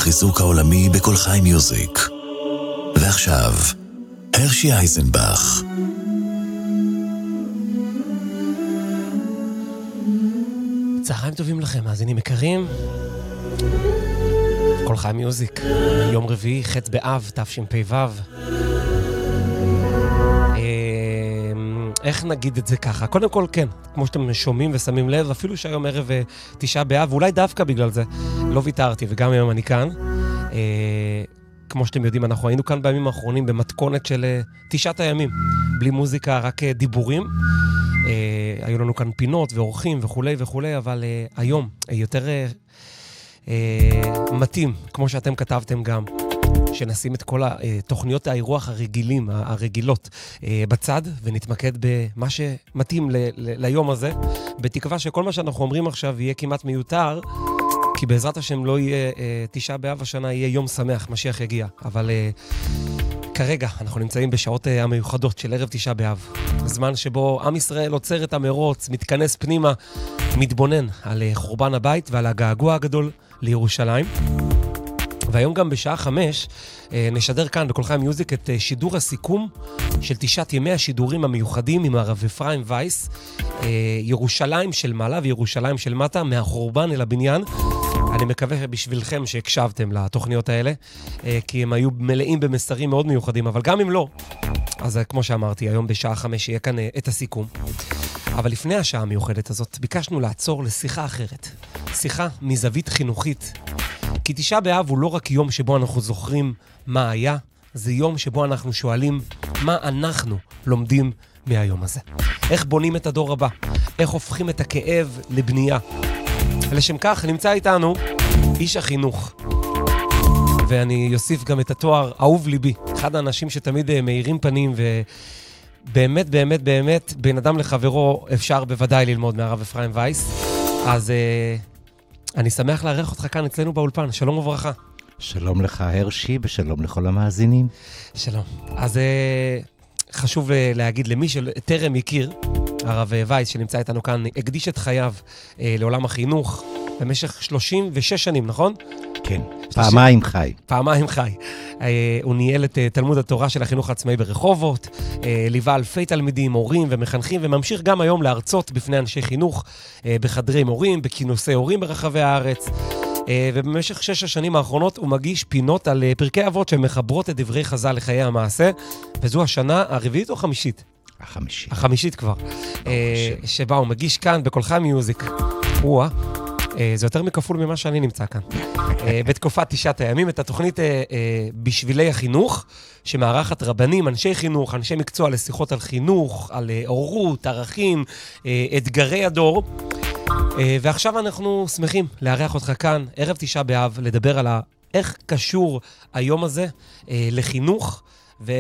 החיזוק העולמי בכל חי מיוזיק. ועכשיו, הרשי אייזנבך. צהריים טובים לכם, מאזינים יקרים. כל חי מיוזיק, יום רביעי, ח' באב, תשפ"ו. איך נגיד את זה ככה? קודם כל, כן, כמו שאתם שומעים ושמים לב, אפילו שהיום ערב תשעה באב, ואולי דווקא בגלל זה, לא ויתרתי, וגם היום אני כאן. כמו שאתם יודעים, אנחנו היינו כאן בימים האחרונים במתכונת של 9 הימים, בלי מוזיקה, רק דיבורים. היו לנו כאן פינות ואורחים וכולי וכולי, אבל היום יותר מתאים, כמו שאתם כתבתם גם, שנשים את כל התוכניות האירוח הרגילות בצד, ונתמקד במה שמתאים ליום הזה, בתקווה שכל מה שאנחנו אומרים עכשיו יהיה כמעט מיותר, כי בעזרת השם לא יהיה 9 באב השנה, יהיה יום שמח, משיח יגיע. אבל כרגע אנחנו נמצאים בשעות המיוחדות של ערב 9 באב, זמן שבו עם ישראל עוצר את המרוץ, מתכנס פנימה, מתבונן על חורבן הבית ועל הגעגוע הגדול לירושלים. והיום גם בשעה 5 נשדר כאן בכל חי מיוזיק את שידור הסיכום של 9 ימי השידורים המיוחדים עם הרב אפרים וייס, ירושלים של מעלה וירושלים של מטה, מהחורבן אל הבניין. אני מקווה בשבילכם שהקשבתם לתוכניות האלה, כי הם היו מלאים במסרים מאוד מיוחדים, אבל גם אם לא, אז כמו שאמרתי, היום בשעה 5 יהיה כאן את הסיכום. אבל לפני השעה המיוחדת הזאת, ביקשנו לעצור לשיחה אחרת. שיחה מזווית חינוכית. כי 9 באב הוא לא רק יום שבו אנחנו זוכרים מה היה, זה יום שבו אנחנו שואלים מה אנחנו לומדים מהיום הזה. איך בונים את הדור הבא? איך הופכים את הכאב לבנייה? לשם כך נמצא איתנו איש החינוך. ואני יוסיף גם את התואר אהוב ליבי. אחד האנשים שתמיד מאירים פנים, ובאמת, באמת, באמת, בין אדם לחברו אפשר בוודאי ללמוד מהרב אפרים וייס. אז אני שמח לארח אותך כאן אצלנו באולפן. שלום וברכה. שלום לך הרשי, ושלום לכל המאזינים. שלום. אז חשוב להגיד למי שטרם הכיר, הרב וייס שנמצא איתנו כאן, הקדיש את חייו לעולם החינוך במשך 36 שנים, נכון? כן, פעמיים חי. פעמיים חי. הוא ניהל את תלמוד התורה של החינוך העצמאי ברחובות, ליווה אלפי תלמידים, הורים ומחנכים, וממשיך גם היום להרצות בפני אנשי חינוך, בחדרי מורים, בכינוסי הורים ברחבי הארץ. ובמשך 6 השנים האחרונות הוא מגיש פינות על פרקי אבות שמחברות את דברי חז"ל לחיי המעשה, וזו השנה הרביעית או חמישית? החמישית כבר. שבה הוא מגיש כאן בכל חי מיוזיק. זה יותר מכפול ממה שאני נמצא כאן. בתקופת 9 הימים, את התוכנית בשבילי החינוך, שמערכת רבנים, אנשי חינוך, אנשי מקצוע לשיחות על חינוך, על אורות, ערכים, אתגרי הדור. ועכשיו אנחנו שמחים לארח אותך כאן, ערב 9 באב, לדבר על איך קשור היום הזה לחינוך, ועם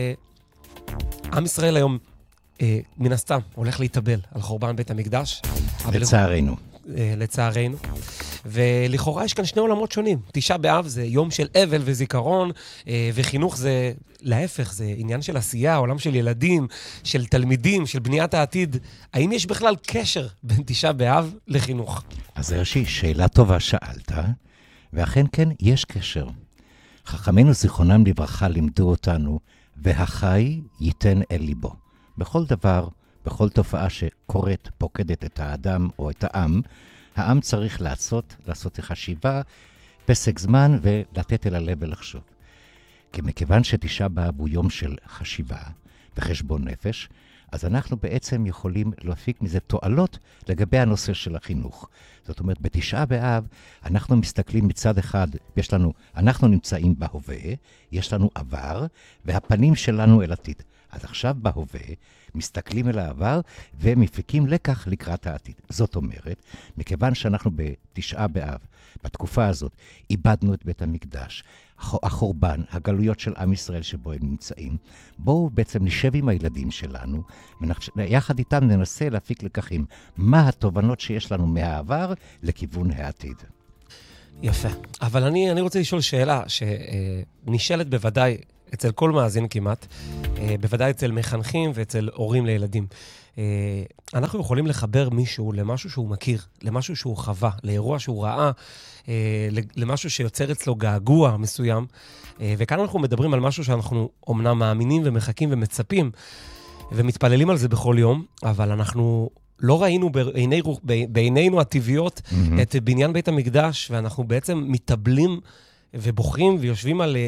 ישראל היום, מן הסתם, הולך להתאבל על חורבן בית המקדש. לצערנו. ולכאורה יש כאן 2 עולמות שונים. 9 באב זה יום של אבל וזיכרון, וחינוך זה להפך, זה עניין של עשייה, עולם של ילדים, של תלמידים, של בניית העתיד. האם יש בכלל קשר בין 9 באב לחינוך? אז הרשי, שאלה טובה שאלת, ואכן כן, יש קשר. חכמינו זיכרונם לברכה לימדו אותנו, והחי ייתן אל ליבו. בכל דבר, בכל תופעה שקורית, פוקדת את האדם או את העם צריך לעשות חשיבה, פסק זמן ולתת אל הלב ולחשוב. כי מכיוון ש9 באב הוא יום של חשיבה וחשבון נפש, אז אנחנו בעצם יכולים להפיק מזה תועלות לגבי הנושא של החינוך. זאת אומרת, ב9 באב אנחנו מסתכלים מצד אחד, אנחנו נמצאים בהווה, יש לנו עבר, והפנים שלנו אל עתיד. אז עכשיו בהווה, מסתכלים אל העבר ומפיקים לקח לקראת העתיד. זאת אומרת, מכיוון שאנחנו ב9 באב, בתקופה הזאת, איבדנו את בית המקדש, החורבן, הגלויות של עם ישראל שבו הם נמצאים, בואו בעצם נשב עם הילדים שלנו, ויחד איתם ננסה להפיק לקחים. מה התובנות שיש לנו מהעבר לכיוון העתיד. יפה. אבל אני רוצה לשאול שאלה שנשאלת בוודאי אצל כל מאזין כמעט, בוודאי אצל מחנכים ואצל הורים לילדים. אנחנו יכולים לחבר מישהו למשהו שהוא מכיר, למשהו שהוא חווה, לאירוע שהוא ראה, למשהו שיוצר אצלו געגוע מסוים, וכאן אנחנו מדברים על משהו שאנחנו אומנם מאמינים ומחכים ומצפים, ומתפללים על זה בכל יום, אבל אנחנו לא ראינו בעינינו הטבעיות את בניין בית המקדש, ואנחנו בעצם מתאבלים ובוכים ויושבים על,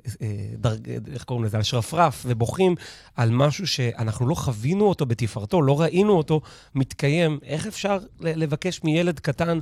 איך קוראים לזה, על שרפרף, ובוכים על משהו שאנחנו לא חווינו אותו בתפארתו, לא ראינו אותו מתקיים. איך אפשר לבקש מילד קטן,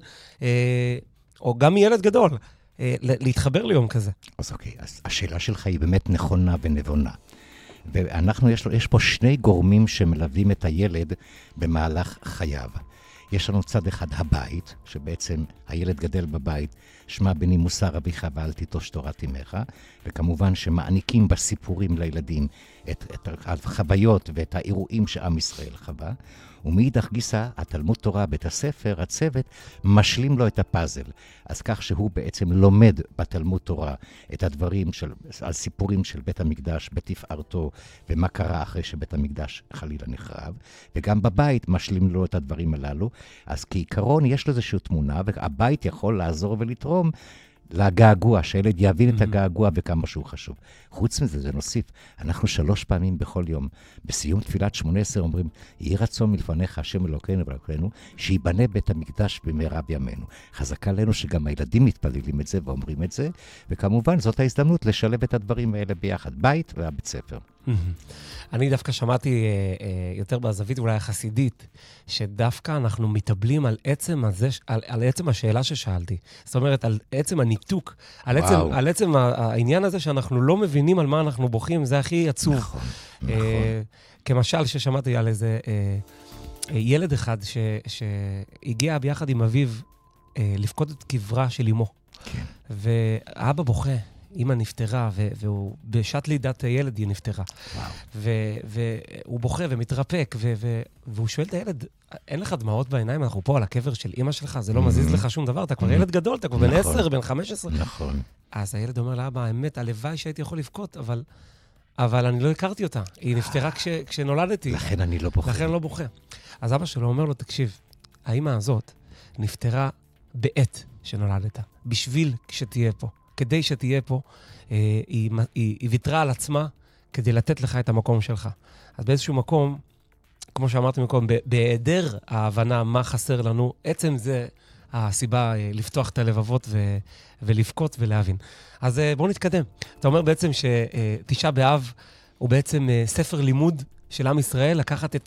או גם מילד גדול, להתחבר ליום כזה? אז אוקיי, אז השאלה שלך היא באמת נכונה ונבונה. ואנחנו, יש פה שני גורמים שמלווים את הילד במהלך חייו. יש לנו צד אחד הבית, שבעצם הילד גדל בבית, שמע בני מוסר אביך ואל תיטוש תורת אמך, וכמובן שמעניקים בסיפורים לילדים את החוויות ואת האירועים שעם ישראל חווה, ומאידך גיסא, התלמוד תורה, בית הספר, הצוות, משלים לו את הפאזל. אז כך שהוא בעצם לומד בתלמוד תורה את הדברים על סיפורים של בית המקדש בתפארתו, ומה קרה אחרי שבית המקדש חלילה נחרב, וגם בבית משלים לו את הדברים הללו. אז כעיקרון יש לו איזושהי תמונה, והבית יכול לעזור ולתרום לגעגוע, שהילד יבין את הגעגוע וכמה שהוא חשוב. חוץ מזה, זה נוסיף, אנחנו 3 פעמים בכל יום, בסיום תפילת 18 אומרים, יהי רצון מלפניך השם אלוקינו ולאלוקינו, שיבנה בית המקדש במהרה בימינו. חזקה לנו שגם הילדים מתפללים את זה ואומרים את זה, וכמובן זאת ההזדמנות לשלב את הדברים האלה ביחד, בית והבית ספר. אני דווקא שמעתי יותר בזווית אולי החסידית, שדווקא אנחנו מתאבלים על עצם השאלה ששאלתי. זאת אומרת, על עצם הניתוק, על עצם העניין הזה שאנחנו לא מבינים על מה אנחנו בוכים, זה הכי עצוב. נכון. כמשל ששמעתי על איזה ילד אחד שהגיע ביחד עם אביו לפקוד את קברה של אמו. כן. ואבא בוכה. אמא נפטרה, והוא בשעת לידת הילד היא נפטרה. והוא בוכה ומתרפק, והוא שואל את הילד, אין לך דמעות בעיניים, אנחנו פה על הקבר של אמא שלך, זה לא מזיז לך שום דבר, אתה כבר ילד גדול, אתה כבר בן 10, בן 15. נכון. אז הילד אומר לאבא, האמת, הלוואי שהייתי יכול לבכות, אבל אני לא הכרתי אותה. היא נפטרה כשנולדתי. לכן אני לא בוכה. לכן לא בוכה. אז אבא שלו אומר לו, תקשיב, האמא הזאת נפטרה בעת שנולדת, בשביל שתהיה פה. כדי שתהיה פה, היא ויתרה על עצמה כדי לתת לך את המקום שלך. אז באיזשהו מקום, כמו שאמרתי מקום, בהיעדר ההבנה מה חסר לנו, עצם זה הסיבה לפתוח את הלבבות ולבכות ולהבין. אז בואו נתקדם. אתה אומר בעצם שתשעה באב הוא בעצם ספר לימוד של עם ישראל, לקחת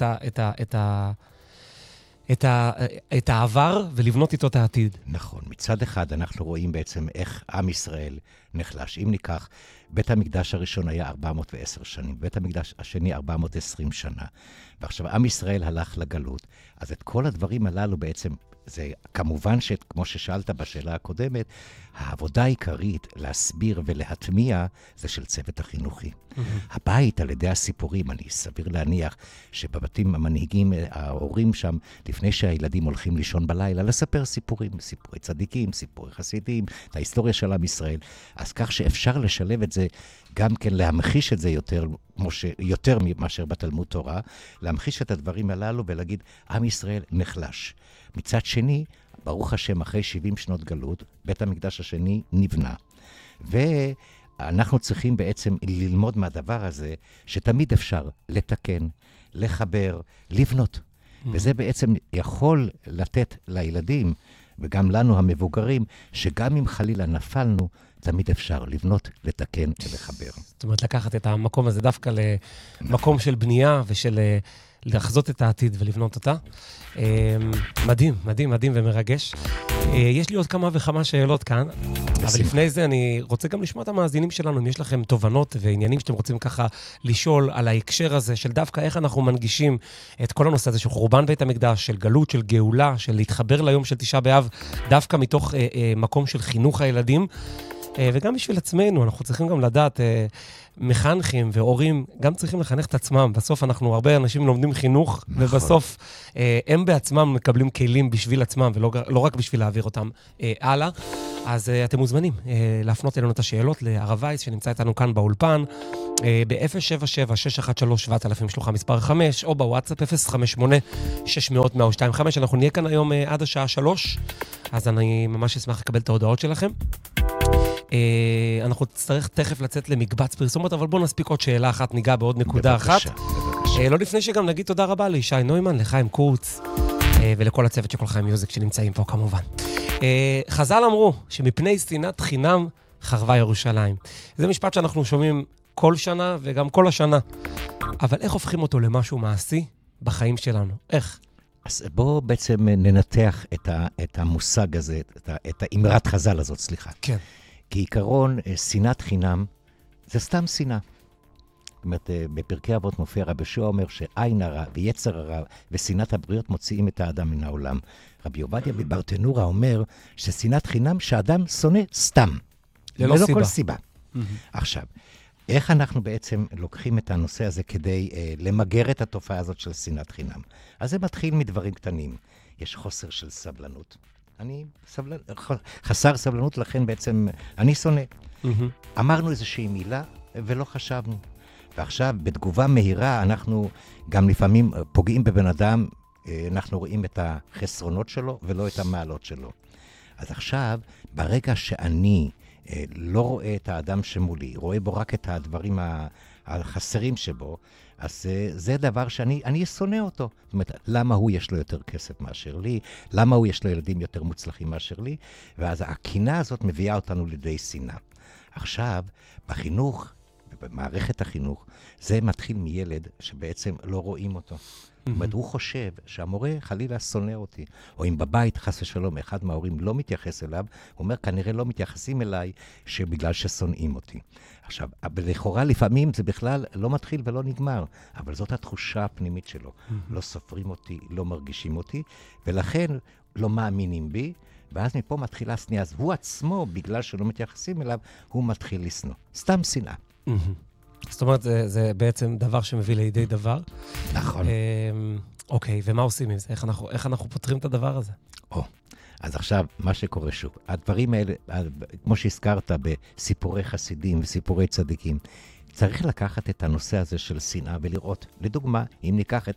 את העבר ולבנות איתו את העתיד. נכון. מצד אחד אנחנו רואים בעצם איך עם ישראל נחלש. אם ניקח, בית המקדש הראשון היה 410 שנים, בית המקדש השני 420 שנה. ועכשיו עם ישראל הלך לגלות. אז את כל הדברים הללו בעצם, זה כמובן שכמו ששאלת בשאלה הקודמת, העבודה העיקרית להסביר ולהטמיע זה של צוות החינוכי. הבית על ידי הסיפורים, אני סביר להניח שבבתים המנהיגים, ההורים שם, לפני שהילדים הולכים לישון בלילה, לספר סיפורים, סיפורי צדיקים, סיפורי חסידים, את ההיסטוריה של עם ישראל. אז כך שאפשר לשלב את זה, גם כן להמחיש את זה יותר מאשר בתלמוד תורה, להמחיש את הדברים הללו ולהגיד, עם ישראל נחלש. מצד שני, ברוך השם, אחרי 70 שנות גלות, בית המקדש השני נבנה. ואנחנו צריכים בעצם ללמוד מהדבר הזה, שתמיד אפשר לתקן, לחבר, לבנות. וזה בעצם יכול לתת לילדים, וגם לנו המבוגרים, שגם אם חלילה נפלנו, תמיד אפשר לבנות, לתקן ולחבר. זאת אומרת, לקחת את המקום הזה דווקא למקום של בנייה ושל לחזות את העתיד ולבנות אותה. מדהים, מדהים, מדהים ומרגש. יש לי עוד כמה וכמה שאלות כאן, אבל לפני זה אני רוצה גם לשמוע את המאזינים שלנו, אם יש לכם תובנות ועניינים שאתם רוצים ככה לשאול על ההקשר הזה, של דווקא איך אנחנו מנגישים את כל הנושא הזה של חורבן בית המקדש, של גלות, של גאולה, של להתחבר ליום של תשעה באב, דווקא מתוך מקום של חינוך הילדים. וגם בשביל עצמנו, אנחנו צריכים גם לדעת, מחנכים והורים גם צריכים לחנך את עצמם. בסוף אנחנו, הרבה אנשים לומדים חינוך, ובסוף הם בעצמם מקבלים כלים בשביל עצמם, ולא רק בשביל להעביר אותם הלאה. אז אתם מוזמנים להפנות אלינו את השאלות לערב וייס, שנמצא איתנו כאן באולפן, ב-077-613-7000 שלוחה מספר 5, או בוואטסאפ 058-600-125. אנחנו נהיה כאן היום עד השעה 3, אז אני ממש אשמח לקבל את ההודעות שלכם. אנחנו נצטרך תכף לצאת למקבץ פרסומות, אבל בואו נספיק עוד שאלה אחת, ניגע בעוד נקודה אחת. לא לפני שגם נגיד תודה רבה לישי נוימן, לחיים קורץ, ולכל הצוות של כל חיים מיוזיק שנמצאים פה כמובן. חז"ל אמרו שמפני שנאת חינם חרבה ירושלים. זה משפט שאנחנו שומעים כל שנה וגם כל השנה. אבל איך הופכים אותו למשהו מעשי בחיים שלנו? איך? אז בואו בעצם ננתח את המושג הזה, את האמרת חז"ל הזאת, סליחה. כן. כי עיקרון, שנאת חינם, זה סתם שנאה. זאת אומרת, בפרקי אבות מופיע רבי יהושע אומר שעין הרע ויצר הרע ושנאת הבריות מוציאים את האדם מן העולם. רבי עובדיה בברטנורה אומר ששנאת חינם שהאדם שונא סתם. ללא כל סיבה. עכשיו, איך אנחנו בעצם לוקחים את הנושא הזה כדי למגר את התופעה הזאת של שנאת חינם? אז זה מתחיל מדברים קטנים. יש חוסר של סבלנות. אני חסר סבלנות, לכן בעצם אני שונא. אמרנו איזושהי מילה ולא חשבנו. ועכשיו, בתגובה מהירה, אנחנו גם לפעמים פוגעים בבן אדם, אנחנו רואים את החסרונות שלו ולא את המעלות שלו. אז עכשיו, ברגע שאני לא רואה את האדם שמולי, רואה בו רק את הדברים החסרים שבו, אז זה דבר שאני שונא אותו. זאת אומרת, למה הוא יש לו יותר כסף מאשר לי? למה הוא יש לו ילדים יותר מוצלחים מאשר לי? ואז הקנאה הזאת מביאה אותנו לידי שנאה. עכשיו, בחינוך, במערכת החינוך, זה מתחיל מילד שבעצם לא רואים אותו. זאת אומרת, הוא חושב שהמורה חלילה שונא אותי, או אם בבית, חס ושלום, אחד מההורים לא מתייחס אליו, הוא אומר, כנראה לא מתייחסים אליי שבגלל ששונאים אותי. עכשיו, לכאורה לפעמים זה בכלל לא מתחיל ולא נגמר, אבל זאת התחושה הפנימית שלו. לא סופרים אותי, לא מרגישים אותי, ולכן לא מאמינים בי, ואז מפה מתחילה שנאה. אז הוא עצמו, בגלל שלא מתייחסים אליו, הוא מתחיל לשנוא. סתם שנאה. זאת אומרת, זה בעצם דבר שמביא לידי דבר. נכון. אוקיי, ומה עושים עם זה? איך אנחנו פותרים את הדבר הזה? אז עכשיו, מה שקורה שוב, הדברים האלה, כמו שהזכרת בסיפורי חסידים וסיפורי צדיקים, צריך לקחת את הנושא הזה של שנאה ולראות, לדוגמה, אם ניקח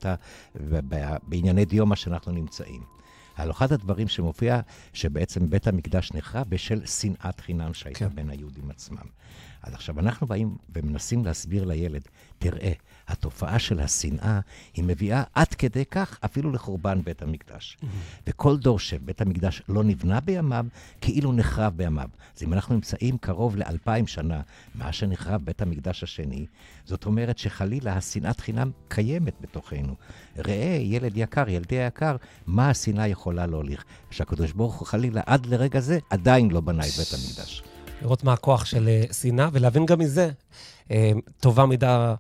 בענייני דיומא שאנחנו נמצאים. על אחד הדברים שמופיע שבעצם בית המקדש נחרב בשל שנאת חינם שהייתה בין היהודים עצמם. אז עכשיו אנחנו באים ומנסים להסביר לילד, תראה, התופעה של השנאה היא מביאה עד כדי כך אפילו לחורבן בית המקדש. וכל דור שבית המקדש לא נבנה בימיו, כאילו נחרב בימיו. אז אם אנחנו נמצאים קרוב ל2000 שנה, מה שנחרב בית המקדש השני, זאת אומרת שחלילה השנאת חינם קיימת בתוכנו. ראה, ילד יקר, ילדי יקר, מה השנאה יכולה להוליך? שהקדוש ברוך הוא חלילה עד לרגע זה עדיין לא בנה את בית המקדש. לראות מה הכוח של שנאה, ולהבין גם מזה, טובה מידה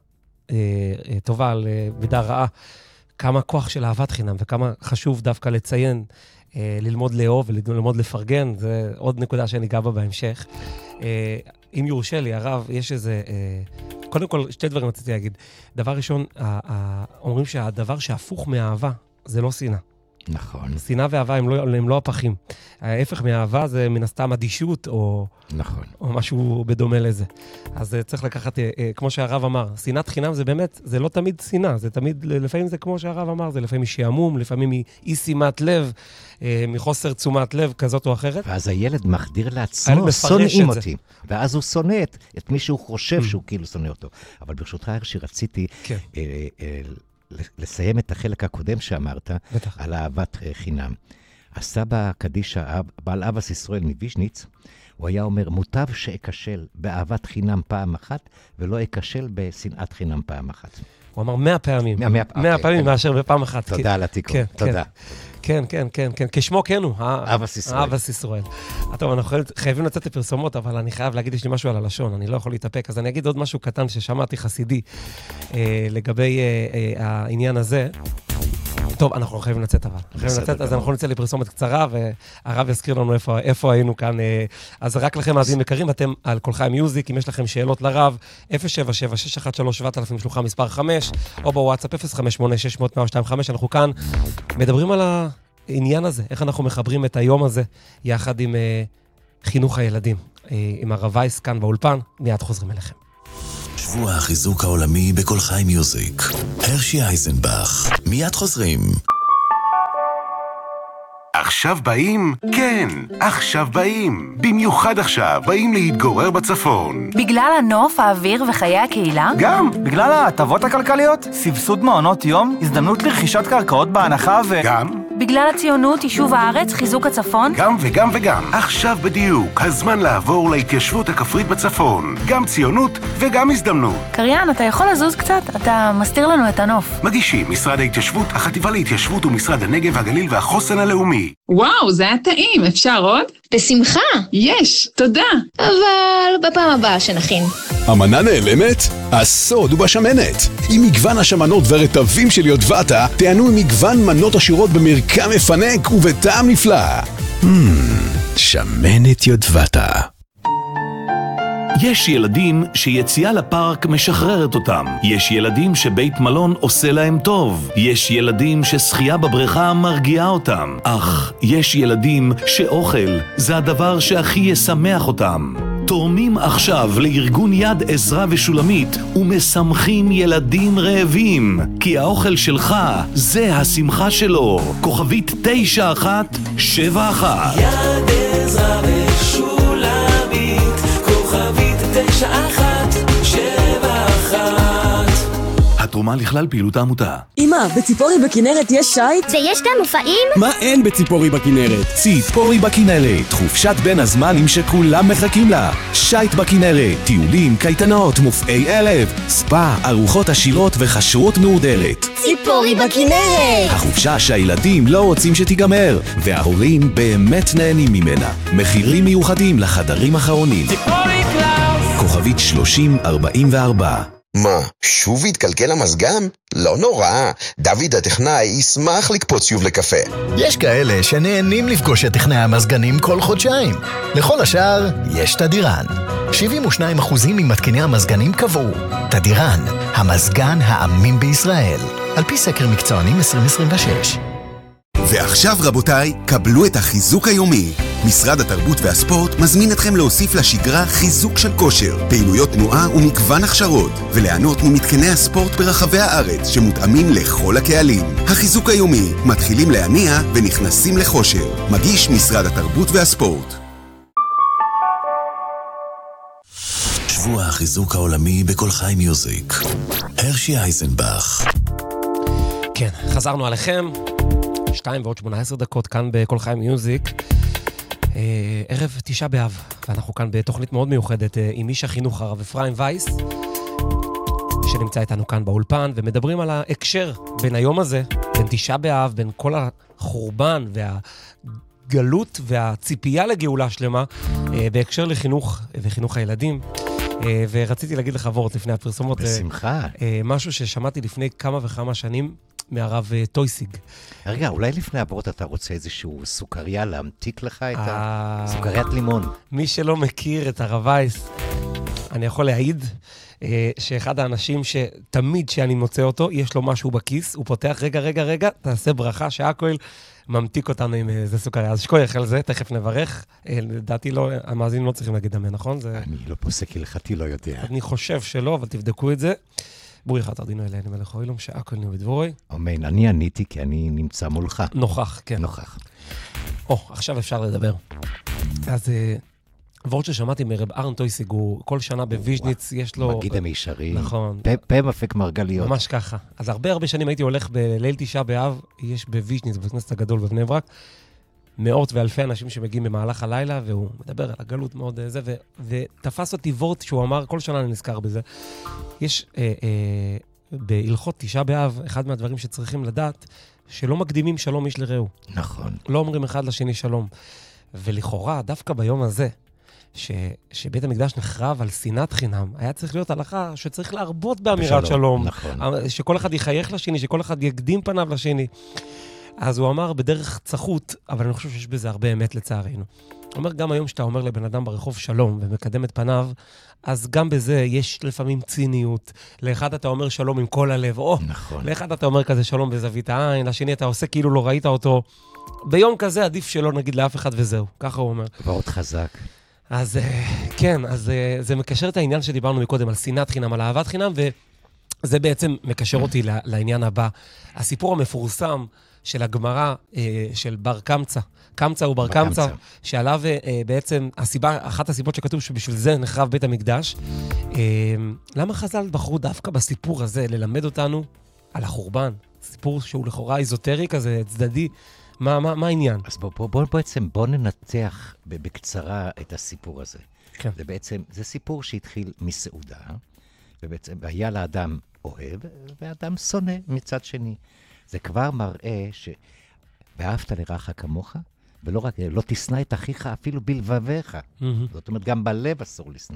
על מידה רעה, כמה כוח של אהבת חינם, וכמה חשוב דווקא לציין, ללמוד לאהוב וללמוד לפרגן, זה עוד נקודה שניגע בה בהמשך. אם יורשה לי, הרב, יש איזה... קודם כל, שתי דברים רציתי להגיד. דבר ראשון, אומרים שהדבר שהפוך מאהבה, זה לא שנאה. נכון. שנאה ואהבה הם לא הפכים. ההפך מאהבה זה מן הסתם אדישות או, נכון. או משהו בדומה לזה. אז צריך לקחת, כמו שהרב אמר, שנאת חינם זה באמת, זה לא תמיד שנאה, זה תמיד, לפעמים זה כמו שהרב אמר, זה לפעמים שעמום, לפעמים אי שימת לב, מחוסר תשומת לב כזאת או אחרת. ואז הילד מחדיר לעצמו, שונאים אותי. ואז הוא שונא את מי שהוא חושב שהוא כאילו שונא אותו. אבל ברשותך, הרשי, רציתי... כן. לסיים את החלק הקודם שאמרת, בטח. על אהבת חינם. הסבא קדישא, בעל אבא ישראל מוויז'ניץ, הוא היה אומר, מוטב שאקשל באהבת חינם פעם אחת, ולא אקשל בשנאת חינם פעם אחת. הוא אמר 100 פעמים. 100 פעמים מאשר בפעם אחת. תודה על התיקון. תודה. כן. כשמו כן הוא. אבס ישראל. אבס ישראל. טוב, אנחנו חייבים לצאת לפרסומות, אבל אני חייב להגיד, יש לי משהו על הלשון, אני לא יכול להתאפק, אז אני אגיד עוד משהו קטן ששמעתי חסידי לגבי העניין הזה. טוב, אנחנו חייבים לצאת אבל. אז אנחנו נצא לפרסומת קצרה, והרב יזכיר לנו איפה היינו כאן. אז רק לכם מאזינים יקרים, אתם על כל חיים מיוזיק, אם יש לכם שאלות לרב, 077-613-7000, שלוחה מספר 5, או בוואטסאפ 058-600-125, אנחנו כאן מדברים על העניין הזה, איך אנחנו מחברים את היום הזה, יחד עם חינוך הילדים, עם הרב וייס כאן באולפן, מיד חוזרים אליכם. שבוע החיזוק העולמי בכל חיים מיוזיק. הרשי אייזנבך. מיד חוזרים. עכשיו באים? כן, עכשיו באים. במיוחד עכשיו באים להתגורר בצפון. בגלל הנוף, האוויר וחיי הקהילה? גם. בגלל ההטבות הכלכליות, סבסוד מעונות יום, הזדמנות לרכישת קרקעות בהנחה גם. בגלל הציונות, יישוב הארץ, חיזוק הצפון? גם וגם וגם. עכשיו בדיוק, הזמן לעבור להתיישבות הכפרית בצפון. גם ציונות וגם הזדמנות. קריין, אתה יכול לזוז קצת? אתה מסתיר לנו את הנוף. מגישים משרד ההתיישבות, החטיבה להתיישבות ומשרד הנגב, הגליל והחוסן הלאומי. וואו, זה היה טעים, אפשר עוד? בשמחה. יש, תודה. אבל בפעם הבאה שנכין. המנה נעלמת? הסוד הוא בשמנת. עם מגוון השמנות ורטבים של יודבטה, תענו עם מגוון מנות עשירות במרקם מפנק ובטעם נפלא. שמנת יודבטה. יש ילדים שיציאה לפארק משחררת אותם. יש ילדים שבית מלון עושה להם טוב. יש ילדים ששחייה בבריכה מרגיעה אותם. אך יש ילדים שאוכל זה הדבר שהכי ישמח אותם. תורמים עכשיו לארגון יד עזרה ושולמית ומשמחים ילדים רעבים. כי האוכל שלך זה השמחה שלו. כוכבית 9171. יד עזרה ושולמית, כוכבית 9171. התרומה לכלל פעילות העמותה. אמא, בציפורי בכנרת יש שייט? ויש גם מופעים? מה אין בציפורי בכנרת? ציפורי בכנרת, חופשת בין הזמנים שכולם מחכים לה. שייט בכנרת, טיולים, קייטנות, מופעי אלף, ספא, ארוחות עשירות וחשרות מהודרת. ציפורי בכנרת! החופשה שהילדים לא רוצים שתיגמר, וההורים באמת נהנים ממנה. מחירים מיוחדים לחדרים אחרונים. ציפורי קלאוס! כוכבית 3044. מה, שוב התקלקל המזגן? לא נורא, דוד הטכנאי ישמח לקפוץ שוב לקפה. יש כאלה שנהנים לפגוש את טכנאי המזגנים כל חודשיים. לכל השאר, יש תדירן. 72% ממתקיני המזגנים קבעו. תדירן, המזגן האמין בישראל. על פי סקר מקצוענים 2026. ועכשיו רבותיי, קבלו את החיזוק היומי. משרד התרבות והספורט מזמין אתכם להוסיף לשגרה חיזוק של כושר, פעילויות תנועה ומגוון הכשרות, וליהנות ממתקני הספורט ברחבי הארץ שמותאמים לכל הקהלים. החיזוק היומי, מתחילים להניע ונכנסים לחושר. מגיש משרד התרבות והספורט. שבוע החיזוק העולמי בכל חיים מיוזיק. הרשי אייזנבך. כן, חזרנו עליכם. 2:18 כאן בכל חיים מיוזיק. ערב 9 באב, ואנחנו כאן בתוכנית מאוד מיוחדת עם איש החינוך הרב אפרים וייס, שנמצא איתנו כאן באולפן, ומדברים על ההקשר בין היום הזה, בין 9 באב, בין כל החורבן והגלות והציפייה לגאולה שלמה, בהקשר לחינוך וחינוך הילדים. ורציתי להגיד לך וורט לפני הפרסומות. בשמחה. משהו ששמעתי לפני כמה וכמה שנים מהרב טויסיג. רגע, אולי לפני הברות אתה רוצה איזשהו סוכריה להמתיק לך את סוכריית לימון. מי שלא מכיר את הרב וייס, אני יכול להעיד שאחד האנשים שתמיד שאני מוצא אותו, יש לו משהו בכיס, הוא פותח, רגע, תעשה ברכה שהכל ממתיק אותנו עם איזה סוכריה. אז שכוייך על זה, תכף נברך. לדעתי לא, המאזינים לא צריכים להגיד אמן, נכון? אני לא פוסק הלכתי, לא יודע. אני חושב שלא, אבל תבדקו את זה. בורי חת ארדינו אלינו מלך אוהלום, שהכל ניו בדבורי. אמן, אני עניתי כי אני נמצא מולך. נוכח, כן. נוכח. עכשיו אפשר לדבר. אז וורט ששמעתי מרב ארן טויסיג, הוא כל שנה בוויז'ניץ, יש לו... מגיד המישרים. נכון. פה מפק מרגליות. ממש ככה. אז הרבה שנים הייתי הולך בליל 9 באב, יש בוויז'ניץ, בבית הכנסת הגדול בבני ברק, מאות ואלפי אנשים שמגיעים במהלך הלילה, והוא מדבר על הגלות מאוד זה, ותפס אותי וורט שהוא אמר, כל שנה אני נזכר בזה, יש בהלכות 9 באב, אחד מהדברים שצריכים לדעת, שלא מקדימים שלום איש לרעהו. נכון. לא אומרים אחד לשני שלום. ולכאורה, דווקא ביום הזה, שבית המקדש נחרב על שנאת חינם, היה צריך להיות הלכה שצריך להרבות באמירת שלום. נכון. שכל אחד יחייך לשני, שכל אחד יקדים פניו לשני. אז הוא אמר בדרך צחות, אבל אני חושב שיש בזה הרבה אמת לצערנו. הוא אומר, גם היום שאתה אומר לבן אדם ברחוב שלום ומקדם את פניו, אז גם בזה יש לפעמים ציניות. לאחד אתה אומר שלום עם כל הלב, נכון. לאחד אתה אומר כזה שלום בזווית העין, לשני אתה עושה כאילו לא ראית אותו. ביום כזה עדיף שלא נגיד לאף אחד וזהו, ככה הוא אומר. ועוד חזק. אז כן, אז זה מקשר את העניין שדיברנו מקודם, על שנאת חינם, על אהבת חינם, וזה בעצם מקשר אותי לעניין הבא. הסיפור המפורסם של הגמרא של בר קמצא, קמצא הוא בר קמצא, שעליו בעצם אחת הסיבות שכתוב שבשביל זה נחרב בית המקדש. למה חז"ל בחרו דווקא בסיפור הזה ללמד אותנו על החורבן? סיפור שהוא לכאורה איזוטרי כזה, צדדי. מה העניין? אז בוא ננתח בקצרה את הסיפור הזה. כן. זה סיפור שהתחיל מסעודה, ובעצם היה לאדם אוהב, ואדם שונא מצד שני. זה כבר מראה ואהבת לרעך כמוך, ולא רק, לא תשנא את אחיך אפילו בלבביך. זאת אומרת, גם בלב אסור לשנוא.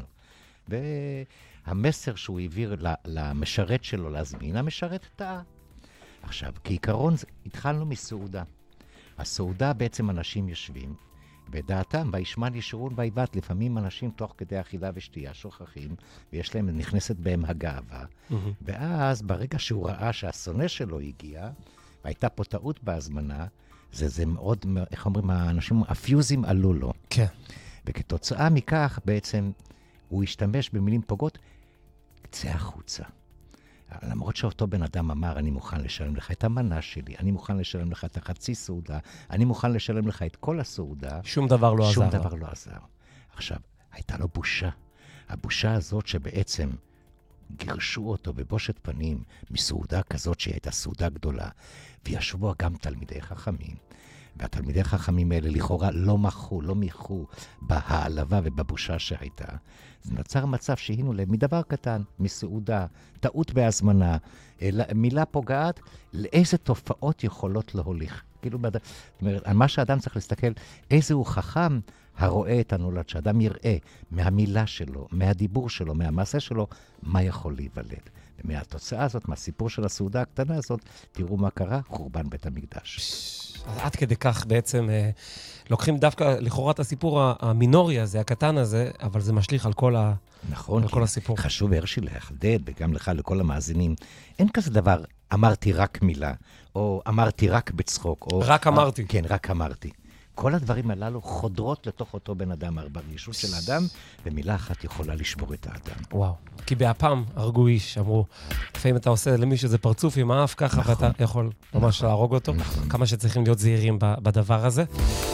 והמסר שהוא העביר למשרת שלו להזמין, המשרת טעה. עכשיו, כעיקרון, התחלנו מסעודה. הסעודה בעצם אנשים יושבים, בדעתם, וישמן ישרון ויבט, לפעמים אנשים תוך כדי אכילה ושתייה שוכחים, ויש להם, נכנסת בהם הגאווה, ואז ברגע שהוא ראה שהשונא שלו הגיע, והייתה פה טעות בהזמנה, זה מאוד, איך אומרים, האנשים, הפיוזים עלו לו. כן. וכתוצאה מכך בעצם הוא השתמש במילים פוגעות, צא החוצה. למרות שאותו בן אדם אמר, אני מוכן לשלם לך את המנה שלי, אני מוכן לשלם לך את החצי סעודה, אני מוכן לשלם לך את כל הסעודה. שום דבר לא עזר. שום דבר לא עזר. עכשיו, הייתה לו בושה. הבושה הזאת שבעצם גירשו אותו בבושת פנים מסעודה כזאת שהיא הייתה סעודה גדולה, וישבו גם תלמידי חכמים. והתלמידי חכמים האלה לכאורה לא מיחו בהעלבה ובבושה שהייתה. זה נוצר מצב שהיינו להם מדבר קטן, מסעודה, טעות בהזמנה, מילה פוגעת, לאיזה תופעות יכולות להוליך. כאילו, זאת אומרת, מה שאדם צריך להסתכל, איזה הוא חכם הרואה את הנולד, שאדם יראה מהמילה שלו, מהדיבור שלו, מהמעשה שלו, מה יכול להיוולד. ומהתוצאה הזאת, מהסיפור של הסעודה הקטנה הזאת, תראו מה קרה, חורבן בית המקדש. אז עד כדי כך בעצם לוקחים דווקא לכאורה את הסיפור המינורי הזה, הקטן הזה, אבל זה משליך על כל נכון, על כל הסיפור. חשוב הרשי להחדד, וגם לך, לכל המאזינים, אין כזה דבר, אמרתי רק מילה, או אמרתי רק בצחוק, או... רק אמרתי. כן, רק אמרתי. כל הדברים הללו חודרות לתוך אותו בן אדם, ברגישות של האדם, ומילה אחת יכולה לשבור את האדם. וואו. כי באפם הרגו איש, אמרו, לפעמים אתה עושה למי שזה פרצוף עם האף ככה, נכון, ואתה יכול ממש להרוג אותו. נכון. כמה שצריכים להיות זהירים בדבר הזה.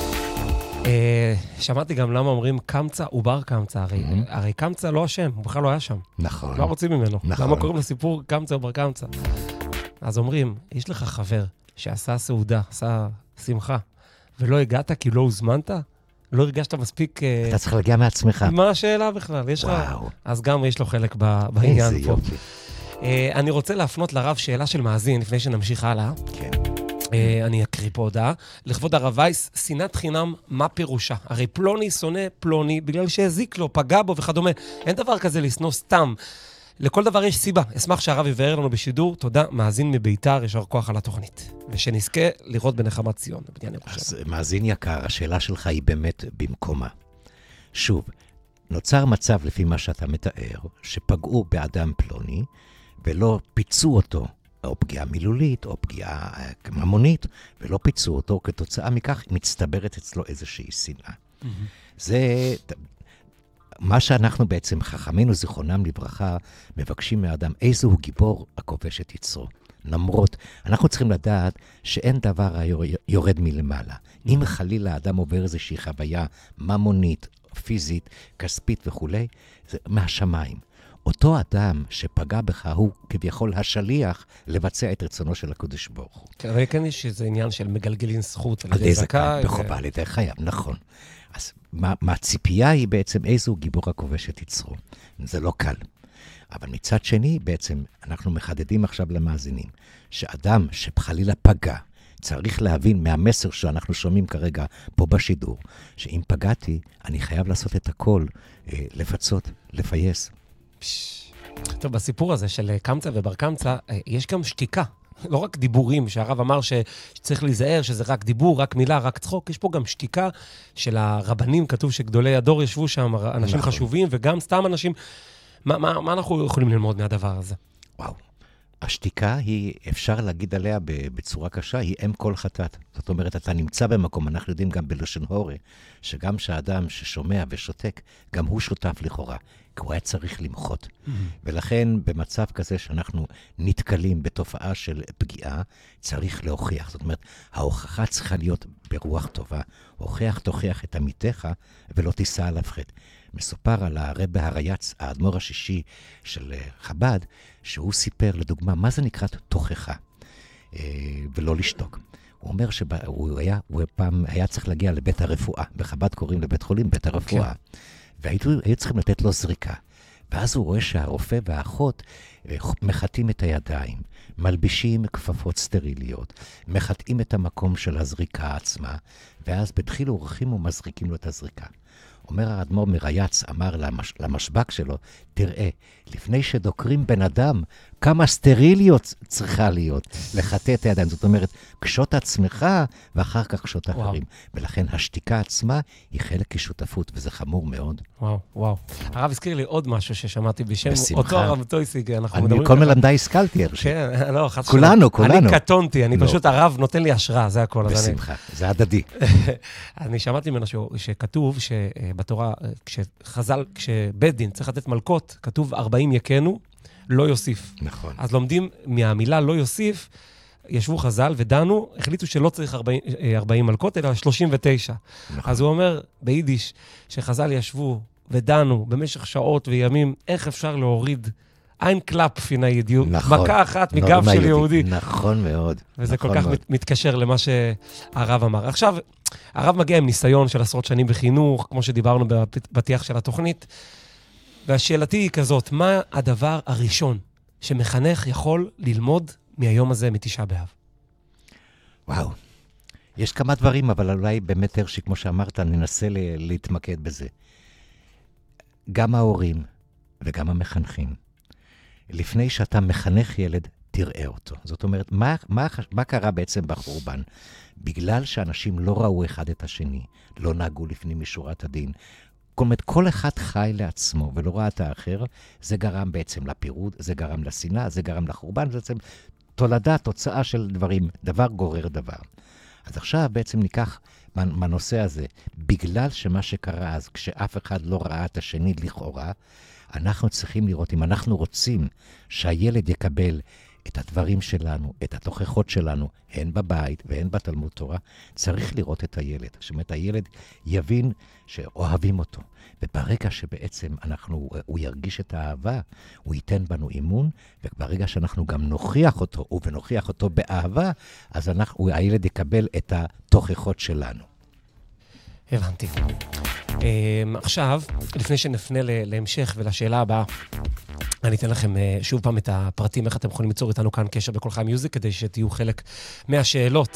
שמעתי גם למה אומרים קמצא ובר קמצא, הרי קמצא לא השם, הוא בכלל לא היה שם. נכון. לא רוצים ממנו. נכון. למה קוראים לסיפור קמצא ובר קמצא? אז אומרים, יש לך חבר שעשה סעודה, עשה שמחה, ולא הגעת כי לא הוזמנת? לא הרגשת מספיק... אתה צריך להגיע מעצמך. מה השאלה בכלל? יש לך... אז גם יש לו חלק בעניין פה. איזה יופי. אני רוצה להפנות לרב שאלה של מאזין, לפני שנמשיך הלאה. כן. אני אקריא פה הודעה. לכבוד הרב וייס, שנאת חינם, מה פירושה? הרי פלוני שונא פלוני בגלל שהזיק לו, פגע בו וכדומה. אין דבר כזה לשנוא סתם. לכל דבר יש סיבה. אשמח שהרב יבהר לנו בשידור. תודה, מאזין מביתר, ישר כוח על התוכנית. ושנזכה לראות בנחמת ציון. אז מאזין יקר, השאלה שלך היא באמת במקומה. שוב, נוצר מצב לפי מה שאתה מתאר, שפגעו באדם פלוני, ולא פיצו אותו, או פגיעה מילולית, או פגיעה ממונית, ולא פיצו אותו, כתוצאה מכך מצטברת אצלו איזושהי שנאה. זה... מה שאנחנו בעצם, חכמינו זיכרונם לברכה, מבקשים מהאדם, איזה הוא גיבור הכובש את יצרו. למרות, אנחנו צריכים לדעת שאין דבר יורד מלמעלה. אם חלילה האדם עובר איזושהי חוויה ממונית, פיזית, כספית וכו', זה מהשמיים. אותו אדם שפגע בך הוא כביכול השליח לבצע את רצונו של הקדוש ברוך הוא. הרי כן יש איזה עניין של מגלגלין זכות על ידי זכאי. בחובה, על ידי חייב, נכון. אז מה הציפייה היא בעצם איזו גיבור הכובש את יצרו. זה לא קל. אבל מצד שני, בעצם, אנחנו מחדדים עכשיו למאזינים, שאדם שחלילה פגע, צריך להבין מהמסר שאנחנו שומעים כרגע פה בשידור, שאם פגעתי, אני חייב לעשות את הכל, לפצות, לפייס. טוב, בסיפור הזה של קמצא ובר קמצא, יש גם שתיקה. לא רק דיבורים, שהרב אמר שצריך להיזהר, שזה רק דיבור, רק מילה, רק צחוק. יש פה גם שתיקה של הרבנים, כתוב שגדולי הדור ישבו שם, אנשים נכון. חשובים, וגם סתם אנשים. מה אנחנו יכולים ללמוד מהדבר הזה? וואו. השתיקה היא, אפשר להגיד עליה בצורה קשה, היא אם כל חטאת. זאת אומרת, אתה נמצא במקום, אנחנו יודעים גם בלשון הורה, שגם שהאדם ששומע ושותק, גם הוא שותף לכאורה, כי הוא היה צריך למחות. ולכן, במצב כזה שאנחנו נתקלים בתופעה של פגיעה, צריך להוכיח. זאת אומרת, ההוכחה צריכה להיות ברוח טובה. הוכיח, תוכיח את עמיתך, ולא תישא עליו חטא. מסופר על הרב הרייץ, האדמו"ר השישי של חב"ד, שהוא סיפר, לדוגמה, מה זה נקרא תוכחה, ולא לשתוק. הוא אומר שהוא פעם היה צריך להגיע לבית הרפואה, בחב"ד קוראים לבית חולים בית הרפואה, והיו צריכים לתת לו זריקה. ואז הוא רואה שהרופא והאחות מחטאים את הידיים, מלבישים כפפות סטריליות, מחטאים את המקום של הזריקה עצמה, ואז בדחיל אורחים ומזריקים לו את הזריקה. אומר האדמו"ר מרייץ, אמר למשבק שלו, תראה, לפני שדוקרים בן אדם, כמה סטריליות צריכה להיות לחטא את הידיים. זאת אומרת, קשות עצמך ואחר כך קשות אחרים. ולכן השתיקה עצמה היא חלק כשותפות, וזה חמור מאוד. וואו, וואו. הרב הזכיר לי עוד משהו ששמעתי בשם אותו הרב טויסיג. אני מכל מלמדי השכלתי. כן, לא, חד כולנו. אני קטונתי, אני פשוט הרב נותן לי השראה, זה הכל. בשמחה, זה הדדי. אני שמעתי ממנו שכתוב שבתורה, כשבית דין צריך לתת מלכות, כתוב 40 יקנו, לא יוסיף. נכון. אז לומדים מהמילה לא יוסיף, ישבו חז"ל ודנו, החליטו שלא צריך 40 מלכות, אלא 39. נכון. אז הוא אומר ביידיש, שחז"ל ישבו ודנו במשך שעות וימים, איך אפשר להוריד אין קלאפ פינה ידיעות, נכון. מכה אחת מגב של יהודי. נכון מאוד. וזה נכון כל כך מאוד. מתקשר למה שהרב אמר. עכשיו, הרב מגיע עם ניסיון של עשרות שנים בחינוך, כמו שדיברנו בפתיח של התוכנית, והשאלתי היא כזאת, מה הדבר הראשון שמחנך יכול ללמוד מהיום הזה, מתשעה באב? וואו, יש כמה דברים, אבל אולי באמת הרשי, כמו שאמרת, ננסה להתמקד בזה. גם ההורים וגם המחנכים. לפני שאתה מחנך ילד, תראה אותו. זאת אומרת, מה קרה בעצם בחורבן? בגלל שאנשים לא ראו אחד את השני, לא נהגו לפנים משורת הדין, זאת אומרת, כל אחד חי לעצמו ולא ראה את האחר, זה גרם בעצם לפירוד, זה גרם לשנאה, זה גרם לחורבן, זה בעצם תולדה, תוצאה של דברים, דבר גורר דבר. אז עכשיו בעצם ניקח מהנושא הזה, בגלל שמה שקרה אז, כשאף אחד לא ראה את השני לכאורה, אנחנו צריכים לראות, אם אנחנו רוצים שהילד יקבל את הדברים שלנו, את התוכחות שלנו, הן בבית והן בתלמוד תורה, צריך לראות את הילד. זאת אומרת, הילד יבין שאוהבים אותו. וברגע שבעצם הוא ירגיש את האהבה, הוא ייתן בנו אימון, וברגע שאנחנו גם נוכיח אותו, ונוכיח אותו באהבה, אז הילד יקבל את התוכחות שלנו. הבנתי. עכשיו, לפני שנפנה להמשך ולשאלה הבאה, אני אתן לכם שוב פעם את הפרטים, איך אתם יכולים ליצור איתנו כאן קשר בכל חי מיוזיק, כדי שתהיו חלק מהשאלות,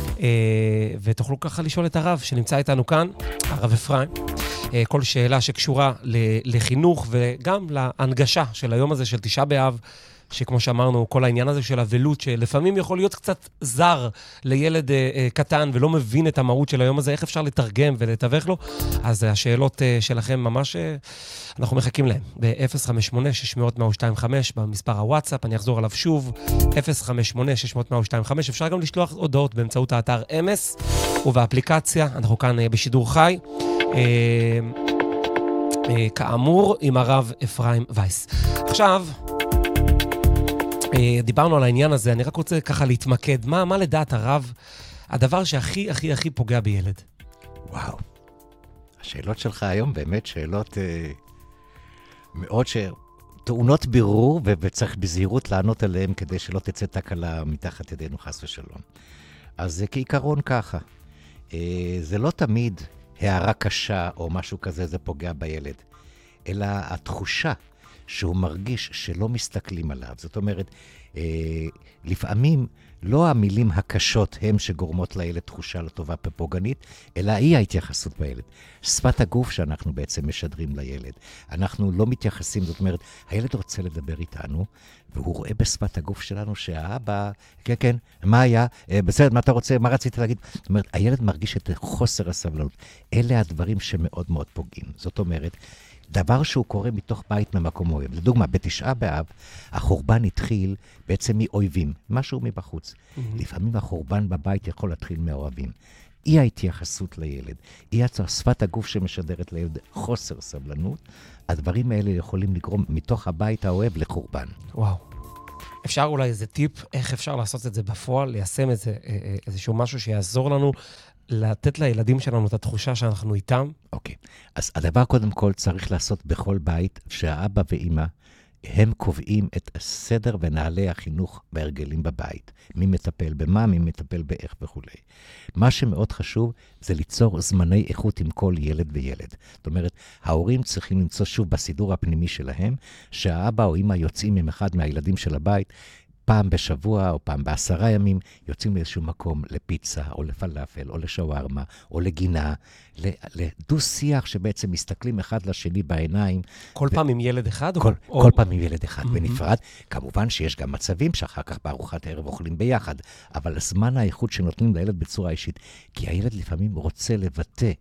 ותוכלו ככה לשאול את הרב שנמצא איתנו כאן, הרב אפרים, כל שאלה שקשורה לחינוך וגם להנגשה של היום הזה של תשעה באב, שכמו שאמרנו, כל העניין הזה של אבלות, שלפעמים יכול להיות קצת זר לילד קטן ולא מבין את המהות של היום הזה, איך אפשר לתרגם ולתווך לו, אז השאלות שלכם ממש, אנחנו מחכים להם, ב-058-600-125 במספר הוואטסאפ, אני אחזור עליו שוב, 058-600-125, אפשר גם לשלוח הודעות באמצעות האתר אמס, ובאפליקציה, אנחנו כאן בשידור חי, כאמור, עם הרב אפרים וייס. עכשיו, דיברנו על העניין הזה, אני רק רוצה ככה להתמקד. מה לדעת הרב, הדבר שהכי הכי הכי פוגע בילד? וואו. השאלות שלך היום באמת שאלות מאוד טעונות בירור, וצריך בזהירות לענות עליהן כדי שלא תצא תקלה מתחת ידינו חס ושלום. אז זה כעיקרון ככה. זה לא תמיד הערה קשה או משהו כזה, זה פוגע בילד, אלא התחושה שהוא מרגיש שלא מסתכלים עליו. זאת אומרת, לפעמים לא המילים הקשות הם שגורמות לילד תחושה לטובה פגנית, אלא היא ההתייחסות בילד. שפת הגוף שאנחנו בעצם משדרים לילד. אנחנו לא מתייחסים, זאת אומרת, הילד רוצה לדבר איתנו, והוא רואה בשפת הגוף שלנו שהאבא, כן, כן, מה היה? בסדר, מה אתה רוצה? מה רצית להגיד? זאת אומרת, הילד מרגיש את חוסר הסבלנות. אלה הדברים שמאוד מאוד פוגעים. זאת אומרת, דבר שהוא קורה מתוך בית ממקום אוהב. לדוגמה, בתשעה באב, החורבן התחיל בעצם מאויבים, משהו מבחוץ. לפעמים החורבן בבית יכול להתחיל מאוהבים. היא ההתייחסות לילד, היא שפת הגוף שמשדרת לילד חוסר סבלנות, הדברים האלה יכולים לגרום מתוך הבית האוהב לחורבן. וואו. אפשר אולי איזה טיפ, איך אפשר לעשות את זה בפועל, ליישם איזשהו משהו שיעזור לנו, לתת לילדים שלנו את התחושה שאנחנו איתם? אוקיי. אז הדבר קודם כל צריך לעשות בכל בית, שהאבא ואמא, הם קובעים את הסדר ונעלי החינוך והרגלים בבית. מי מטפל במה, מי מטפל באיך וכו'. מה שמאוד חשוב זה ליצור זמני איכות עם כל ילד וילד. זאת אומרת, ההורים צריכים למצוא שוב בסידור הפנימי שלהם, שהאבא או אמא יוצאים עם אחד מהילדים של הבית, פעם בשבוע או פעם ב10 ימים, יוצאים לאיזשהו מקום לפיצה או לפלאפל או לשווארמה או לגינה, לדו שיח שבעצם מסתכלים אחד לשני בעיניים. כל פעם עם ילד אחד? כל פעם עם ילד אחד בנפרד. כמובן שיש גם מצבים שאחר כך בארוחת ערב אוכלים ביחד, אבל הזמן האיכות שנותנים לילד בצורה אישית, כי הילד לפעמים רוצה לבטא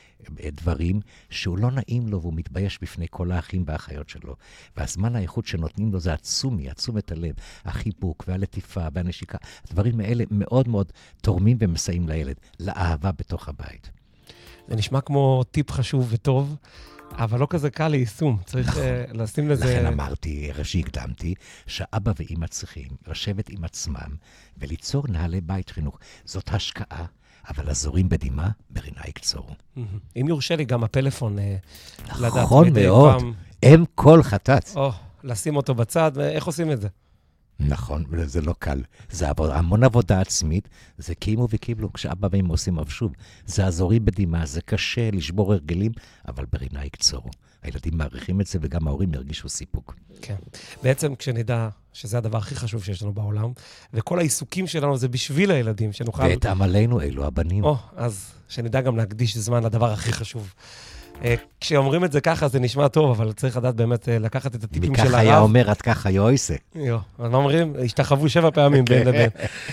דברים שהוא לא נעים לו והוא מתבייש בפני כל האחים והאחיות שלו. והזמן האיכות שנותנים לו זה עצומת הלב, החיבוק והלטיפה והנשיקה. הדברים האלה מאוד מאוד תורמים ומסייעים לילד, לאהבה בתוך הבית. זה נשמע כמו טיפ חשוב וטוב, אבל לא כזה קל ליישום. צריך לשים לזה... לכן אמרתי, ערב שהקדמתי, שאבא ואמא צריכים לשבת עם עצמם וליצור נהלי בית חינוך. זאת השקעה. אבל הזורים בדימה, ברינה יקצור. אם יורשה לי גם הפלאפון לדעת. נכון מאוד, הם כל חטאת. לשים אותו בצד, איך עושים את זה? נכון, זה לא קל. זה המון עבודה עצמית, זה קיימו וקיבלו, כשאבא ואמא עושים שוב. זה הזורים בדימה, זה קשה לשבור הרגלים, אבל ברינה יקצור. הילדים מעריכים את זה, וגם ההורים ירגישו סיפוק. כן. בעצם כשנדע שזה הדבר הכי חשוב שיש לנו בעולם, וכל העיסוקים שלנו זה בשביל הילדים, שנוכל... ואת עמלנו אלו הבנים. אז שנדע גם להקדיש זמן לדבר הכי חשוב. כשאומרים את זה ככה, זה נשמע טוב, אבל צריך לדעת באמת לקחת את הטיפים של הרב. מכך היה אומר, עד ככה יועסה. אז מה אומרים? השתחוו 7 פעמים בין לבין.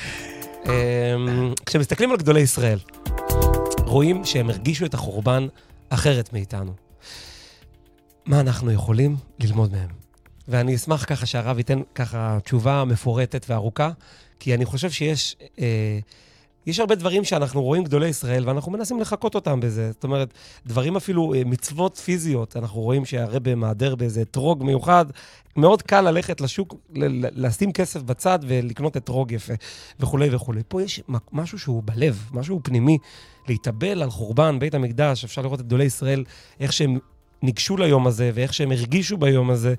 כשמסתכלים על גדולי ישראל, רואים שהם הרגישו את החורבן אחרת מאיתנו. מה אנחנו יכולים ללמוד מהם? ואני אשמח ככה שהרב ייתן ככה תשובה מפורטת וארוכה, כי אני חושב שיש יש הרבה דברים שאנחנו רואים גדולי ישראל, ואנחנו מנסים לחכות אותם בזה. זאת אומרת, דברים אפילו מצוות פיזיות, אנחנו רואים שהרב מעדר באיזה אתרוג מיוחד, מאוד קל ללכת לשוק, לשים כסף בצד ולקנות אתרוג יפה, וכו' וכו'. פה יש משהו שהוא בלב, משהו פנימי, להתאבל על חורבן בית המקדש, אפשר לראות את גדולי ישראל, איך שהם ניגשו ליום הזה, ואיך שהם הרגישו ביום הזה.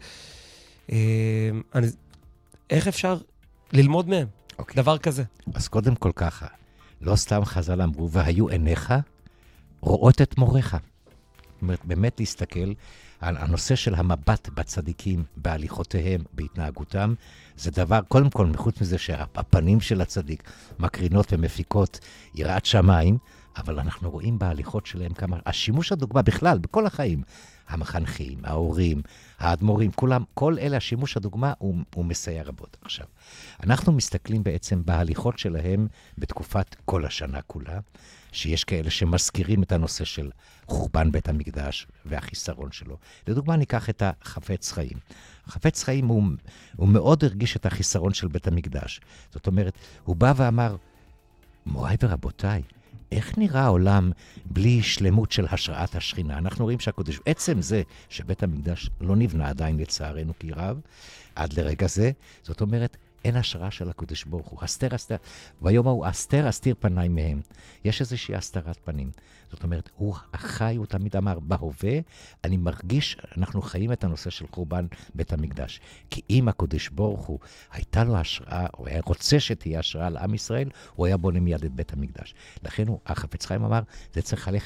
איך אפשר ללמוד מהם? דבר כזה. אז קודם כל ככה, לא סתם חז"ל אמרו, והיו עיניך רואות את מוריך. זאת אומרת, באמת להסתכל על הנושא של המבט בצדיקים, בהליכותיהם, בהתנהגותם, זה דבר, קודם כל, מחוץ מזה שהפנים של הצדיק מקרינות ומפיקות יראת שמיים, אבל אנחנו רואים בהליכות שלהם כמה, השימוש הדוגמה בכלל, בכל החיים, המחנכים, ההורים, האדמו"רים, כולם, כל אלה, השימוש הדוגמה הוא מסייע רבות. עכשיו, אנחנו מסתכלים בעצם בהליכות שלהם בתקופת כל השנה כולה, שיש כאלה שמזכירים את הנושא של חורבן בית המקדש והחיסרון שלו. לדוגמה, ניקח את החפץ חיים. החפץ חיים הוא מאוד הרגיש את החיסרון של בית המקדש. זאת אומרת, הוא בא ואמר, מוריי ורבותיי, איך נראה העולם בלי שלמות של השראת השכינה? אנחנו רואים שהקודש, עצם זה שבית המקדש לא נבנה עדיין לצערנו כי רב, עד לרגע זה, זאת אומרת, אין השראה של הקודש ברוך הוא. הסתר, והיום הוא אסתיר פניי מהם. יש איזושהי הסתרת פנים. זאת אומרת, הוא החי, הוא תמיד אמר, בהווה, אני מרגיש, אנחנו חיים את הנושא של חורבן בית המקדש. כי אם הקודש ברוך הוא, הייתה לו השראה, הוא היה רוצה שתהיה השראה לעם ישראל, הוא היה בונה מיד את בית המקדש. לכן החפץ חיים אמר, זה צריך ללכת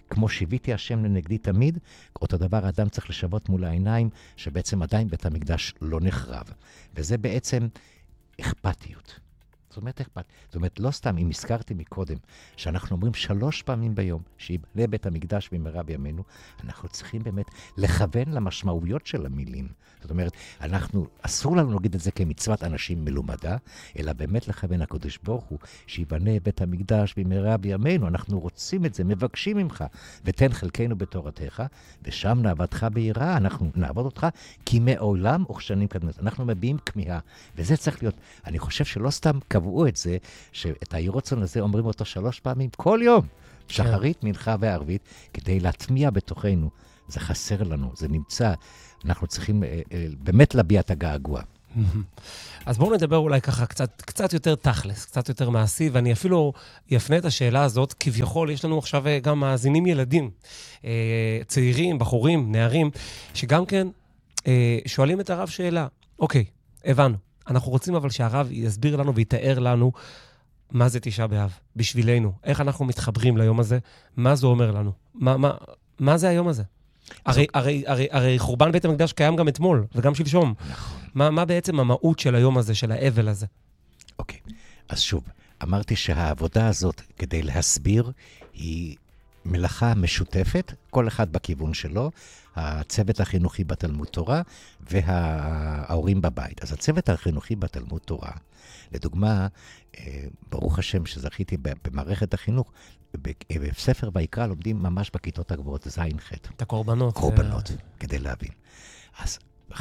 כמו שיוויתי השם לנגדי תמיד, אותו דבר האדם צריך לשוות מול העיניים, שבעצם עדיין בית המקדש לא נחרב. וזה בעצם אכפתיות. זאת אומרת, לא סתם, אם הזכרתי מקודם, שאנחנו אומרים 3 פעמים ביום, שיבנה בית המקדש במהרה בימינו, אנחנו צריכים באמת לכוון למשמעויות של המילים. זאת אומרת, אסור לנו להגיד את זה כמצוות אנשים מלומדה, אלא באמת לכוון הקדוש ברוך הוא, שיבנה בית המקדש במהרה בימינו, אנחנו רוצים את זה, מבקשים ממך, ותן חלקנו בתורתך, ושם נעבדך ביראה, אנחנו נעבוד אותך, כי מעולם וכשנים קדמות, אנחנו מביעים כמיהה, וזה צריך להיות, אני חושב שלא סתם קבעו את זה, שאת הירוצון הזה אומרים אותו 3 פעמים כל יום, שחרית, מנחה וערבית, כדי להטמיע בתוכנו. זה חסר לנו, זה נמצא, אנחנו צריכים באמת להביע את הגעגוע. אז בואו נדבר אולי ככה קצת יותר תכלס, קצת יותר מעשי, ואני אפילו יפנה את השאלה הזאת, כביכול יש לנו עכשיו גם מאזינים ילדים, צעירים, בחורים, נערים, שגם כן שואלים את הרב שאלה, אוקיי, הבנו, אנחנו רוצים אבל שהרב יסביר לנו ויתאר לנו מה זה תשעה באב, בשבילנו, איך אנחנו מתחברים ליום הזה, מה זה אומר לנו, מה זה היום הזה? הרי חורבן בית המקדש קיים גם אתמול, וגם שלשום. נכון. מה בעצם המהות של היום הזה, של האבל הזה? אוקיי, אז שוב, אמרתי שהעבודה הזאת, כדי להסביר, היא מלאכה משותפת, כל אחד בכיוון שלו, הצוות החינוכי בתלמוד תורה, וההורים בבית. אז הצוות החינוכי בתלמוד תורה, לדוגמה, ברוך השם שזכיתי במערכת החינוך, בספר ויקרא לומדים ממש בכיתות הגבוהות, ז'-ח'. את הקורבנות. קורבנות, כדי להבין. אז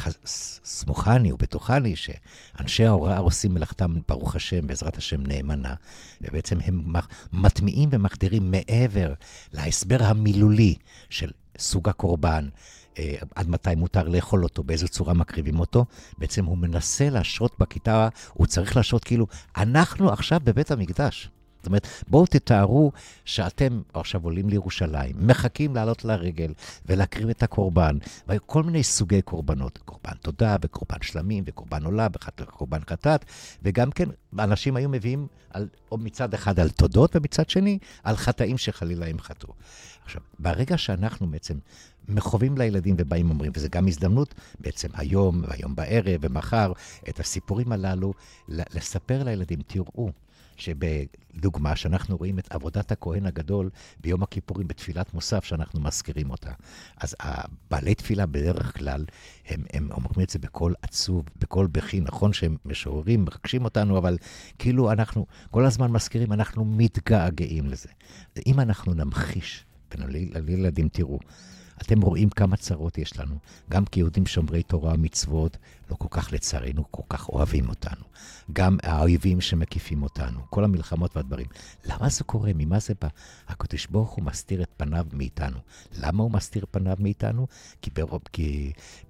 סמוכני ובטוחני שאנשי ההוראה עושים מלאכתם, ברוך השם, בעזרת השם נאמנה, ובעצם הם מטמיעים ומחדירים מעבר להסבר המילולי של סוג הקורבן, עד מתי מותר לאכול אותו, באיזו צורה מקריבים אותו, בעצם הוא מנסה להשרות בכיתה, הוא צריך להשרות כאילו, אנחנו עכשיו בבית המקדש. זאת אומרת, בואו תתארו שאתם עכשיו עולים לירושלים, מחכים לעלות לרגל ולהקריב את הקורבן, וכל מיני סוגי קורבנות, קורבן תודה וקורבן שלמים וקורבן עולה וקורבן חטאת, וגם כן אנשים היו מביאים מצד אחד על תודות ומצד שני על חטאים שחלילה הם חטאו. עכשיו, ברגע שאנחנו בעצם מחובים לילדים ובאים אומרים, וזה גם הזדמנות בעצם היום והיום בערב ומחר את הסיפורים הללו, לספר לילדים, תראו, שבדוגמה שאנחנו רואים את עבודת הכהן הגדול ביום הכיפורים בתפילת מוסף שאנחנו מזכירים אותה. אז בעלי תפילה בדרך כלל הם אומרים את זה בקול עצוב, בקול בכי, נכון שהם משוררים, מרגשים אותנו, אבל כאילו אנחנו כל הזמן מזכירים, אנחנו מתגעגעים לזה. אם אנחנו נמחיש, לילדים תראו, אתם רואים כמה צרות יש לנו, גם כיהודים שומרי תורה ומצוות, לא כל כך לצערנו, כל כך אוהבים אותנו. גם האויבים שמקיפים אותנו, כל המלחמות והדברים. למה זה קורה? ממה זה בא? הקדוש ברוך הוא מסתיר את פניו מאיתנו. למה הוא מסתיר פניו מאיתנו? כי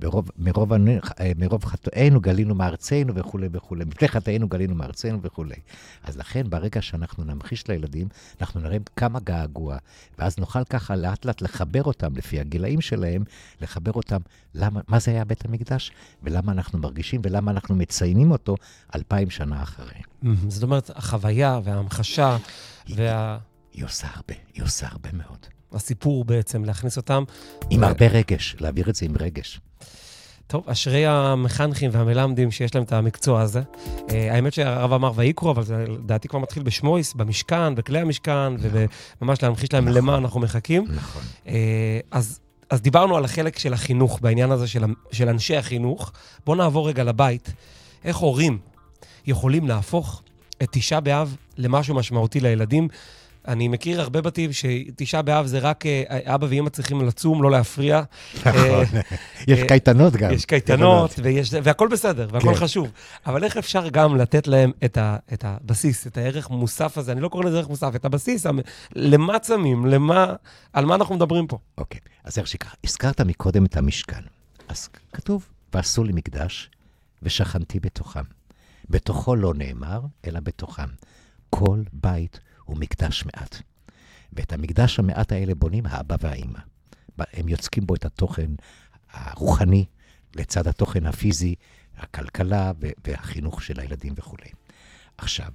מרוב חטאינו גלינו מארצנו וכו' וכו'. מפני חטאינו גלינו מארצנו וכו'. אז לכן, ברגע שאנחנו נמחיש לילדים, אנחנו נראה כמה געגוע, ואז נוכל ככה לאט לאט לחבר אותם, לפי הגילאים שלהם, לחבר אותם, מה זה היה בית המקדש, ולמה אנחנו מרגישים, ולמה אנחנו מציינים אותו 2000 שנה אחרי. זאת אומרת, החוויה וההמחשה היא עושה הרבה מאוד. הסיפור בעצם, להכניס אותם. עם הרבה רגש, להעביר את זה עם רגש. טוב, אשרי המחנכים והמלמדים שיש להם את המקצוע הזה. האמת שהרב אמר ויקרו, אבל זה דעתי כבר מתחיל בשמויס, במשכן, בכלי המשכן, וממש להמחיש להם למה אנחנו מחכים. נכון. אז דיברנו על החלק של החינוך, בעניין הזה של אנשי החינוך. בואו נעבור רגע לבית. איך הורים יכולים להפוך את תשעה באב למשהו משמעותי לילדים? אני מכיר הרבה בתים שתשעה באב זה רק אבא ואמא צריכים לצום, לא להפריע. יש קייטנות גם. יש קייטנות, והכל בסדר, והכל חשוב. אבל איך אפשר גם לתת להם את הבסיס, את הערך מוסף הזה? אני לא קורא לזה ערך מוסף, את הבסיס, למה צמים, על מה אנחנו מדברים פה? אוקיי, אז איך שכך, הזכרת מקודם את המשכן. אז כתוב, ועשו לי מקדש, ושכנתי בתוכם. בתוכו לא נאמר, אלא בתוכם. כל בית הוא מקדש מעט. ואת המקדש המעט האלה בונים האבא והאמא. הם יוצקים בו את התוכן הרוחני, לצד התוכן הפיזי, הכלכלה והחינוך של הילדים וכו'. עכשיו,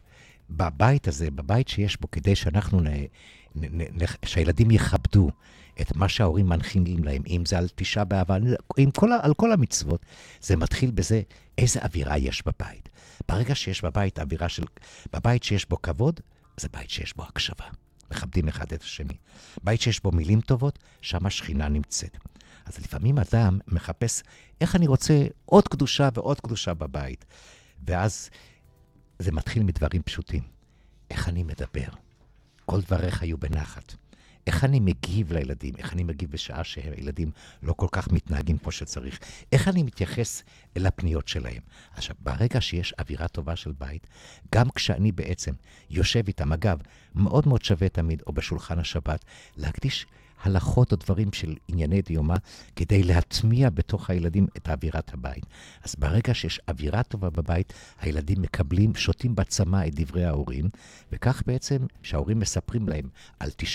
בבית הזה, בבית שיש בו, כדי שאנחנו, שהילדים יכבדו את מה שההורים מנחילים להם, אם זה על תשעה באב, על כל המצוות, זה מתחיל בזה איזה אווירה יש בבית. ברגע שיש בבית אווירה בבית שיש בו כבוד, זה בית שיש בו הקשבה. מכבדים אחד את השני. בית שיש בו מילים טובות, שם השכינה נמצאת. אז לפעמים אדם מחפש איך אני רוצה עוד קדושה ועוד קדושה בבית. ואז זה מתחיל מדברים פשוטים. איך אני מדבר? כל דבריך היו בנחת. איך אני מגיב לילדים? איך אני מגיב בשעה שהילדים לא כל כך מתנהגים כמו שצריך? איך אני מתייחס אל הפניות שלהם? עכשיו, ברגע שיש אווירה טובה של בית, גם כשאני בעצם יושב איתם, אגב, מאוד מאוד שווה תמיד, או בשולחן השבת, להקדיש הלכות או דברים של ענייני דיומה, כדי להטמיע בתוך הילדים את אווירת הבית. אז ברגע שיש אווירה טובה בבית, הילדים מקבלים, שותים בצמא את דברי ההורים, וכך בעצם שההורים מספרים להם על